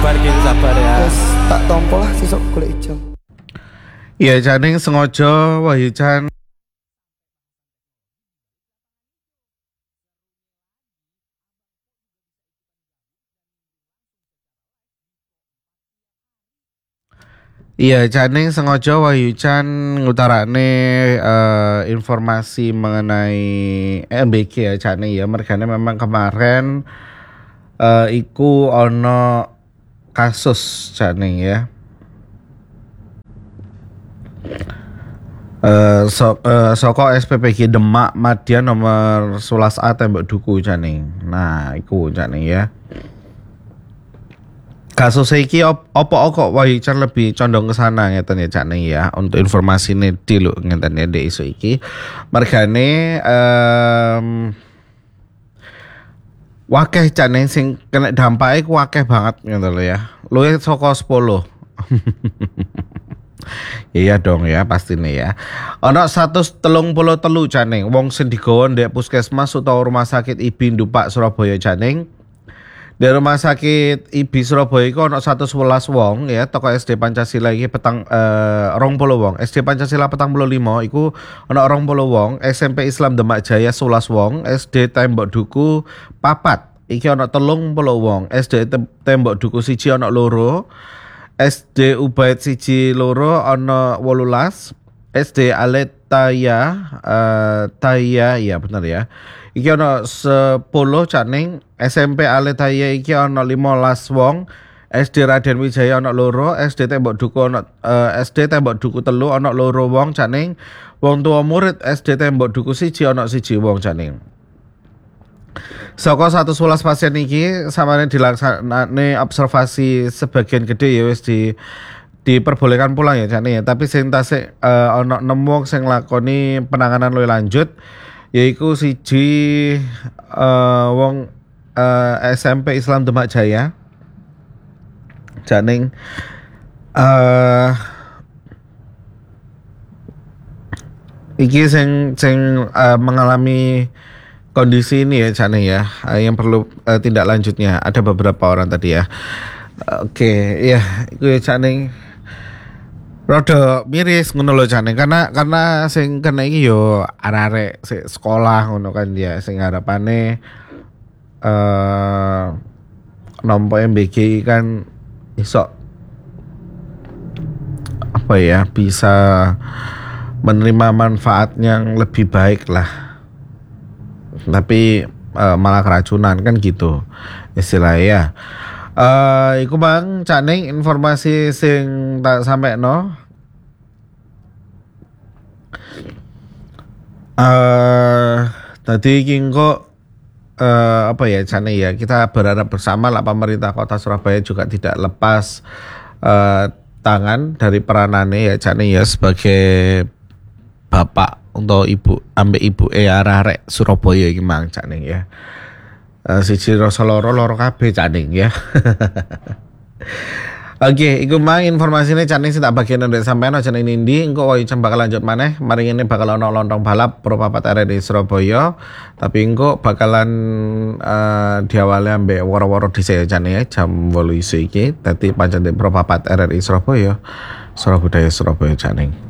sabar ya. Terus tak tompo lah sesuk kulit ijo. Iya Janing sengaja Wahyu Chan. Iya, Janing sengaja Wahyu Chan ngutarane informasi mengenai MBG ya Janing ya. Mergane memang kemarin iku ono kasus Janing ya. Soko SPPG Demak Madya nomor 11A Tembok Duku Janing. Nah, iku Janing ya. Kasus iki opo kok Wahyu Chan lebih condong ke sana ngeten ya Cak Ning ya. Untuk informasi ini dulu ngeten ya dek isu iki. Mergane wakeh Cak Ning sing kena dampake ku wakeh banget ngono lho ya. Luwih saka 10. Iya dong ya pastinya ya. Ono 133 Cak Ning wong sing digawa ndek puskesmas utawa rumah sakit IBI Ndupak Surabaya Cak Ning. Di rumah sakit IBI Surabaya itu ada 111 wong ya, toko SD Pancasila ini petang 20 wong, SD Pancasila petang 55 itu ada 20 wong, SMP Islam Demak Jaya 11 wong, SD Tembok Duku papat, iki ada 30 wong, SD Tembok Duku siji ada loro, SD Ubaid siji loro ada 18, SD Alet Taya ya benar ya. Iki ono 10 Cak Ning, SMP Aletaya iki ono 15 wong, SD Raden Wijaya ono loro, SD Tembok Duku ono SD Tembok Duku telu ono loro wong Cak Ning. Wong tua murid SD Tembok Duku siji ono siji wong Cak Ning. Saka 111 pasien iki samane dilaksanane observasi sebagian gede ya wis diperbolehkan pulang ya Cak Ning ya, tapi sing tasik ono 6 wong sing lakoni penanganan luwih lanjut. Yaiku siji wong SMP Islam Demak Jaya Cak Ning iki sing mengalami kondisi ini ya Cak Ning ya, yang perlu tindak lanjutnya ada beberapa orang tadi ya. Oke ya iku ya Cak Ning rada miris ngono lho Cak Ning karena sing kena iki yo arek-arek sekolah ngono kan ya, sing harapane nampa MBG kan iso apa ya bisa menerima manfaat yang lebih baik lah, tapi malah keracunan kan gitu istilahnya ya. Iku Bang Cak Ning informasi sing tak sampekno. Tadi iki kok apa ya Cak Ning ya, kita berharap bersama lah pemerintah Kota Surabaya juga tidak lepas tangan dari peranannya ya Cak Ning ya, sebagai bapak untuk ibu ambek ibu arek Surabaya iki Mang Cak Ning ya. Siji rasa loro kabeh Cak Ning ya. Oke, iku mang informasinya Cak Ning sing tak bagian ndek sampean aja ning ndi, engko Wahyu Chan bakal lanjut maneh. Mari ngene bakal ono lontong balap Pro Papat RRI Surabaya, tapi engko bakalan diawali ambek woro-woro dhisik Cak Ning ya, jam 8 isu iki. Dadi pancen Pro Papat RRI Surabaya, Surabaya Cak Ning.